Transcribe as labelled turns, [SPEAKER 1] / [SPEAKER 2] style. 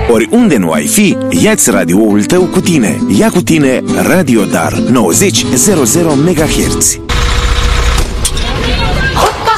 [SPEAKER 1] Oriunde nu ai fi, ia-ți radioul tău cu tine. Ia cu tine Radio Dar 90 00 MHz.